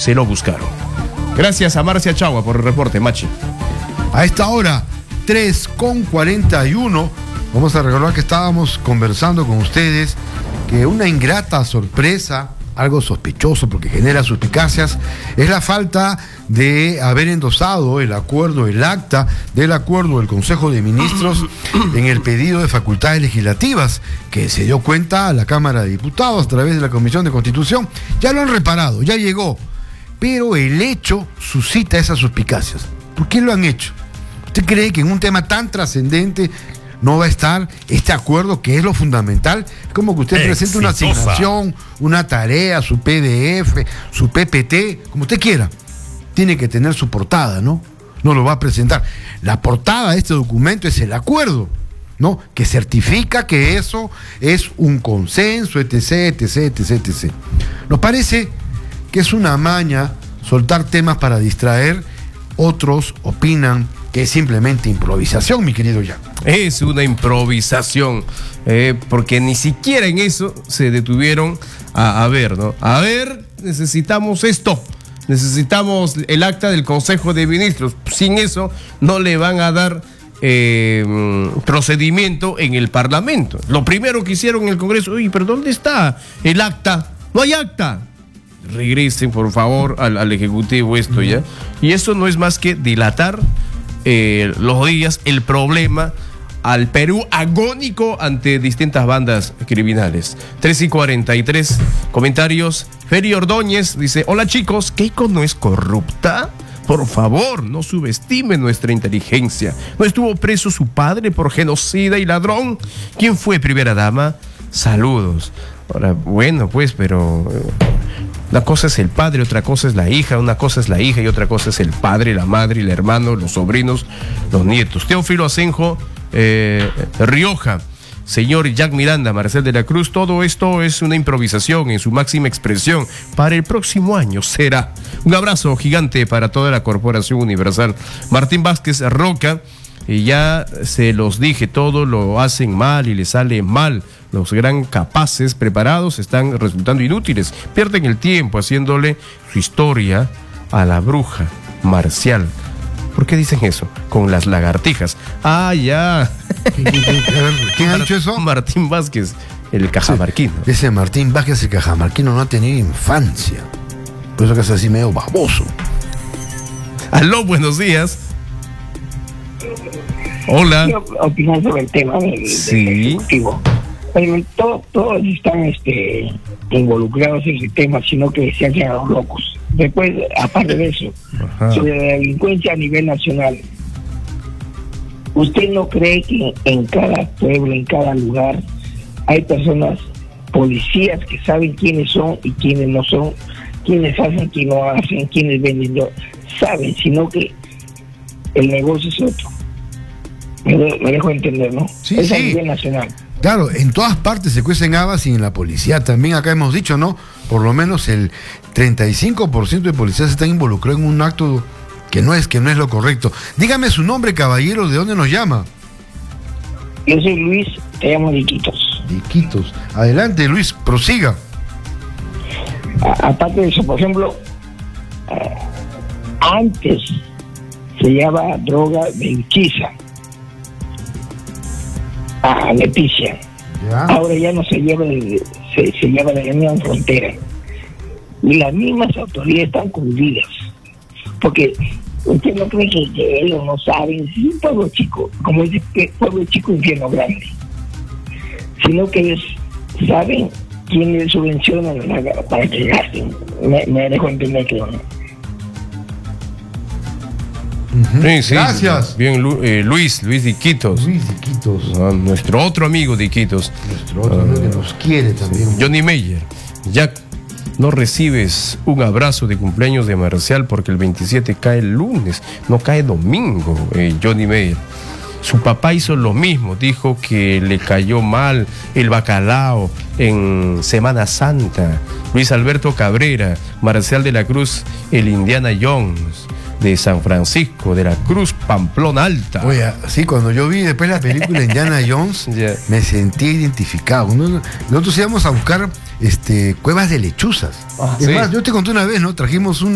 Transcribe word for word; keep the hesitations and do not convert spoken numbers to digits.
se lo buscaron. Gracias a Marcia Chagua por el reporte, Machi. A esta hora, tres con cuarenta y uno, vamos a recordar que estábamos conversando con ustedes que una ingrata sorpresa, algo sospechoso porque genera suspicacias, es la falta de haber endosado el acuerdo, el acta del acuerdo del Consejo de Ministros en el pedido de facultades legislativas que se dio cuenta a la Cámara de Diputados a través de la Comisión de Constitución. Ya lo han reparado, ya llegó, pero el hecho suscita esas suspicacias. ¿Por qué lo han hecho? ¿Usted cree que en un tema tan trascendente no va a estar este acuerdo, que es lo fundamental? Es como que usted presente una asignación, una tarea, su P D F, su P P T, como usted quiera. Tiene que tener su portada, ¿no? No lo va a presentar. La portada de este documento es el acuerdo, ¿no? Que certifica que eso es un consenso, etc, etc, etc, etcétera. Nos parece que es una maña soltar temas para distraer. Otros opinan que es simplemente improvisación, mi querido Jack. Es una improvisación, eh, porque ni siquiera en eso se detuvieron a, a ver, ¿no? A ver, necesitamos esto, necesitamos el acta del Consejo de Ministros. Sin eso no le van a dar eh, procedimiento en el Parlamento. Lo primero que hicieron en el Congreso, oye, pero ¿dónde está el acta? No hay acta. Regresen, por favor, al, al Ejecutivo esto, ¿ya? Y eso no es más que dilatar eh, los días, el problema al Perú agónico ante distintas bandas criminales. tres y cuarenta y tres, comentarios. Feri Ordóñez dice, hola chicos, ¿Keiko no es corrupta? Por favor, no subestime nuestra inteligencia. ¿No estuvo preso su padre por genocida y ladrón? ¿Quién fue primera dama? Saludos. Ahora, bueno, pues, pero... una cosa es el padre, otra cosa es la hija, una cosa es la hija y otra cosa es el padre, la madre, el hermano, los sobrinos, los nietos. Teófilo Asenjo, eh, Rioja, señor Jack Miranda, Marcel de la Cruz, todo esto es una improvisación en su máxima expresión. Para el próximo año será. Un abrazo gigante para toda la Corporación Universal. Martín Vázquez Roca, y ya se los dije, todo lo hacen mal y les sale mal. Los gran capaces, preparados, están resultando inútiles. Pierden el tiempo haciéndole su historia a la bruja marcial. ¿Por qué dicen eso? Con las lagartijas. Ah, ya. ¿Quién ha dicho eso? Martín Vázquez, el cajamarquino. Sí, ese Martín Vázquez, el cajamarquino, no ha tenido infancia. Por eso que es así medio baboso. Aló, buenos días. Hola. Quiero opinar sobre el tema del, sí. del Ejecutivo. Pero todo, todos están este, involucrados en ese tema, sino que se han quedado locos. Después, aparte de eso, Ajá. sobre la delincuencia a nivel nacional, ¿usted no cree que en cada pueblo, en cada lugar, hay personas, policías que saben quiénes son y quiénes no son, quiénes hacen, quiénes no hacen, quiénes venden, no saben, sino que el negocio es otro? Me, me dejo entender, ¿no? Sí, es sí. a nivel nacional. Claro, en todas partes se cuecen habas y en la policía también. Acá hemos dicho, ¿no? Por lo menos el treinta y cinco por ciento de policías están involucrados en un acto que no es, que no es lo correcto. Dígame su nombre, caballero, ¿de dónde nos llama? Yo soy Luis, te llamo Diquitos. Diquitos. Adelante, Luis, prosiga. A, aparte de eso, por ejemplo, eh, antes se llamaba droga Belchisa, a Leticia. ¿Ya? Ahora ya no se lleva, de, se, se lleva de la Unión Frontera. Y las mismas autoridades están coludidas. Porque usted no cree que, que ellos no saben, es un pueblo chico, como dice, pueblo chico, infierno grande. Sino que ellos saben quién les subvenciona para que gasten. Me, me dejo entender que no. Uh-huh. Sí, sí, gracias. Bien, Lu, eh, Luis, Luis Diquitos. Luis Diquitos. Uh, nuestro otro amigo Diquitos. Nuestro otro amigo uh, que nos quiere también. Johnny Meyer. Jack, no recibes un abrazo de cumpleaños de Marcial porque el veintisiete cae el lunes, no cae domingo, eh, Johnny Meyer. Su papá hizo lo mismo, dijo que le cayó mal el bacalao en Semana Santa. Luis Alberto Cabrera, Marcial de la Cruz, el Indiana Jones de San Francisco de la Cruz, Pamplona Alta. Oye, sí, cuando yo vi después la película Indiana Jones, yeah. me sentí identificado. Nosotros íbamos a buscar este, cuevas de lechuzas. Ah, es ¿sí? más, yo te conté una vez, ¿no? Trajimos un